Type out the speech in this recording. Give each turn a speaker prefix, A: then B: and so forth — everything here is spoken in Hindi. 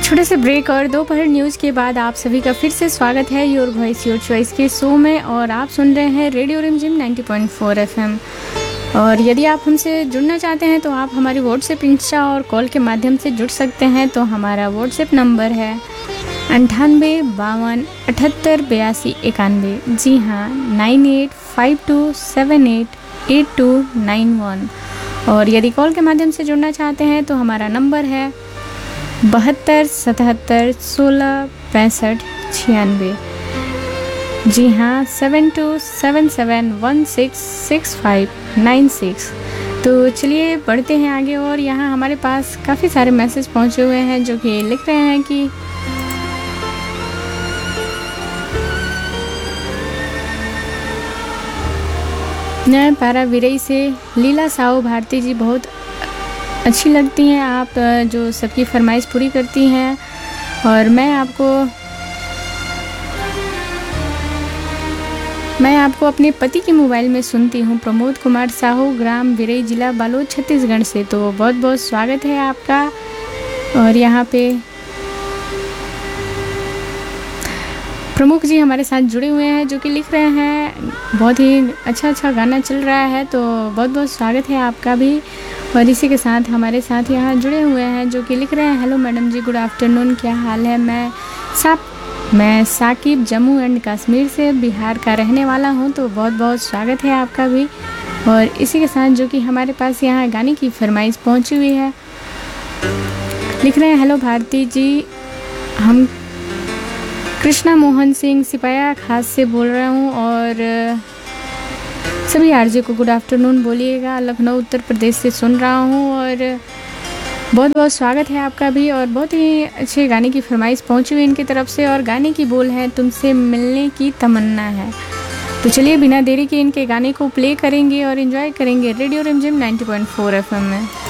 A: छोटे से ब्रेक और दोपहर न्यूज़ के बाद आप सभी का फिर से स्वागत है योर वॉइस योर चॉइस के शो में। और आप सुन रहे हैं रेडियो रिमझिम 90.4 FM। और यदि आप हमसे जुड़ना चाहते हैं तो आप हमारी व्हाट्सएप, इंस्टा और कॉल के माध्यम से जुड़ सकते हैं। तो हमारा व्हाट्सएप नंबर है 98 52 78 82 91। जी हाँ, 9852788291। और यदि कॉल के माध्यम से जुड़ना चाहते हैं तो हमारा नंबर है 72 77 16 65 96। जी हाँ, 7277166596। तो चलिए बढ़ते हैं आगे। और यहाँ हमारे पास काफ़ी सारे मैसेज पहुँचे हुए हैं जो कि लिख रहे हैं कि नए पारा विरई से लीला साहू भारती जी बहुत अच्छी लगती हैं आप, जो सबकी फरमाइश पूरी करती हैं। और मैं आपको अपने पति के मोबाइल में सुनती हूँ। प्रमोद कुमार साहू, ग्राम विरई, जिला बालोद, छत्तीसगढ़ से। तो बहुत बहुत स्वागत है आपका। और यहाँ पे प्रमुख जी हमारे साथ जुड़े हुए हैं जो कि लिख रहे हैं बहुत ही अच्छा गाना चल रहा है। तो बहुत बहुत स्वागत है आपका भी। और इसी के साथ हमारे साथ यहाँ जुड़े हुए हैं जो कि लिख रहे हैं, हेलो मैडम जी, गुड आफ्टरनून, क्या हाल है। मैं साकिब जम्मू एंड कश्मीर से बिहार का रहने वाला हूँ। तो बहुत बहुत स्वागत है आपका भी। और इसी के साथ जो कि हमारे पास यहाँ गाने की फरमाइश पहुँची हुई है, लिख रहे हैं, हेलो भारती जी, हम कृष्णा मोहन सिंह सिपाया खास से बोल रहा हूँ। और सभी आरजे को गुड आफ्टरनून बोलिएगा। लखनऊ उत्तर प्रदेश से सुन रहा हूँ। और बहुत बहुत स्वागत है आपका भी। और बहुत ही अच्छे गाने की फरमाइश पहुँची हुई इनकी तरफ से। और गाने की बोल है, तुमसे मिलने की तमन्ना है। तो चलिए बिना देरी के इनके गाने को प्ले करेंगे और एंजॉय करेंगे रेडियो रिमझिम 90.4 FM में।